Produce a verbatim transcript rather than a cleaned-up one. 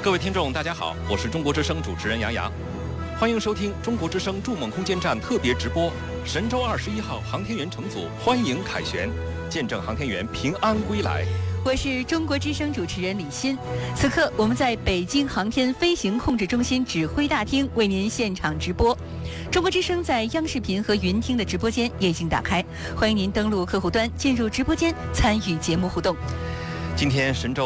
各位听众，大家好，我是中国之声主持人杨洋，欢迎收听中国之声筑梦空间站特别直播。神舟二十一号航天员乘组欢迎凯旋，见证航天员平安归来。 我是中国之声主持人李欣，此刻我们在北京航天飞行控制中心指挥大厅为您现场直播。中国之声在央视频和云听的直播间也已经打开，欢迎您登录客户端进入直播间参与节目互动。 今天神舟